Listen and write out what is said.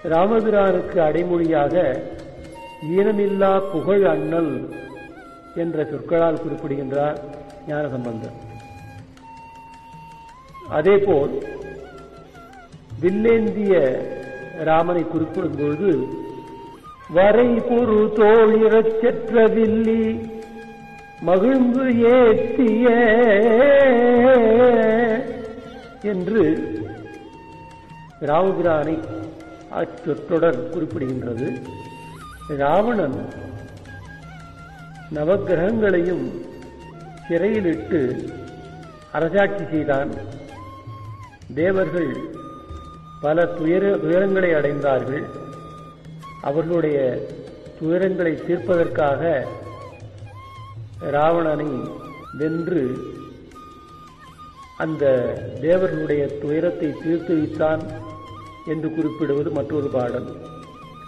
ராமபிரானுக்கு அடைமொழியாக ஈனமில்லா புகழ் அண்ணல் என்ற சொற்களால் குறிப்பிடுகின்றார் ஞானசம்பந்தர். அதேபோல் வில்லேந்திய ராமனை குறிப்பிடும் பொழுது வரை பொரு தோழிறச் செற்ற வில்லி மகிழ்ந்து ஏத்திய என்று ராமபிரானை அச்சொற்றொடர் குறிப்பிடுகின்றது. ராவணன் நவக்கிரகங்களையும் சிறையிலிட்டு அரசாட்சி செய்தான். தேவர்கள் பல துயரங்களை அடைந்தார்கள். அவர்களுடைய துயரங்களை தீர்ப்பதற்காக ராவணனை வென்று அந்த தேவர்களுடைய துயரத்தை தீர்த்து வைத்தான் என்று குறிப்பிடுவது மற்றொரு பாடல்.